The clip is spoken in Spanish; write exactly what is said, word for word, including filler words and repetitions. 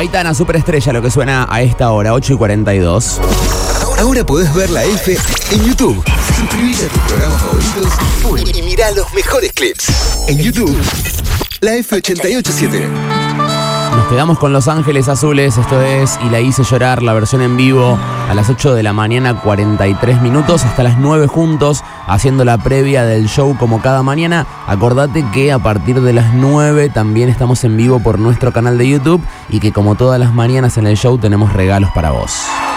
Aitana, superestrella, lo que suena a esta hora, ocho y cuarenta y dos. Ahora podés ver la F en YouTube. Suscribite a tus programas favoritos y mirá los mejores clips. En YouTube, la F ochenta y ocho siete. Nos quedamos con Los Ángeles Azules, esto es Y la hice llorar, la versión en vivo a las ocho de la mañana, cuarenta y tres minutos, hasta las nueve juntos, haciendo la previa del show como cada mañana. Acordate que a partir de las nueve también estamos en vivo por nuestro canal de YouTube y que como todas las mañanas en el show tenemos regalos para vos.